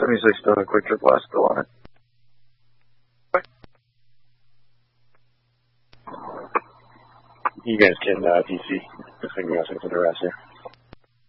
usually still a quick trip last still on it. You guys can DC. Just figuring out something to rest here.